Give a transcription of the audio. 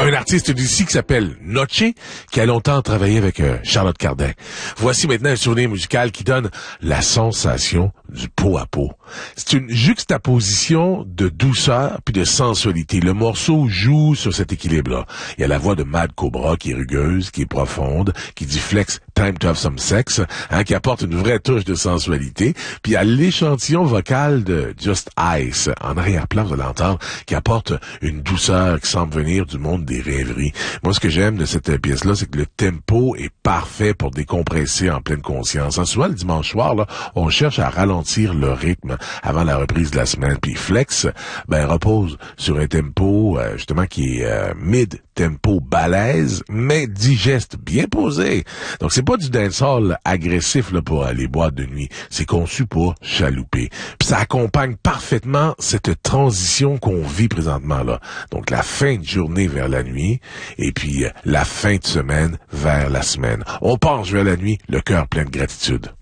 Un artiste d'ici qui s'appelle Noche, qui a longtemps travaillé avec Charlotte Cardin. Voici maintenant un souvenir musical qui donne la sensation du pot à pot. C'est une juxtaposition de douceur puis de sensualité. Le morceau joue sur cet équilibre-là. Il y a la voix de Mad Cobra qui est rugueuse, qui est profonde, qui dit flex, time to have some sex, qui apporte une vraie touche de sensualité. Puis il y a l'échantillon vocal de Just Ice, en arrière-plan, vous allez l'entendre, qui apporte une douceur qui semble venir du monde des rêveries. Moi, ce que j'aime de cette pièce-là, c'est que le tempo est parfait pour décompresser en pleine conscience. Souvent, le dimanche soir, là, on cherche à ralentir le rythme avant la reprise de la semaine. Puis Flex, repose sur un tempo, justement, qui est mid-tempo balèze, mais digeste, bien posé. Donc, c'est pas du dancehall agressif là pour les boîtes de nuit. C'est conçu pour chalouper. Puis ça accompagne parfaitement cette transition qu'on vit présentement là. Donc, la fin de journée vers la nuit, et puis la fin de semaine vers la semaine. On pense vers la nuit, le cœur plein de gratitude.